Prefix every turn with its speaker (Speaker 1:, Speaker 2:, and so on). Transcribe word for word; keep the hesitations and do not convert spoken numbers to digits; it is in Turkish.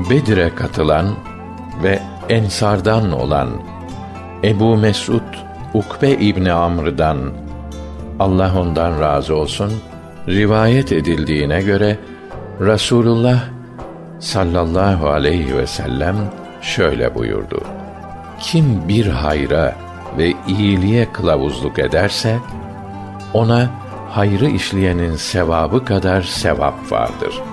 Speaker 1: Bedir'e katılan ve Ensardan olan Ebu Mes'ud Ukbe İbni Amr'dan, Allah ondan razı olsun, rivayet edildiğine göre Rasulullah sallallahu aleyhi ve sellem şöyle buyurdu: Kim bir hayra ve iyiliğe kılavuzluk ederse, ona hayrı işleyenin sevabı kadar sevap vardır.